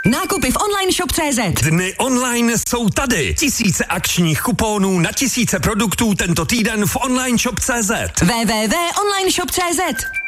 Nákupy v onlineshop.cz. Dny online jsou tady. Tisíce akčních kuponů na tisíce produktů tento týden v onlineshop.cz. www.onlineshop.cz.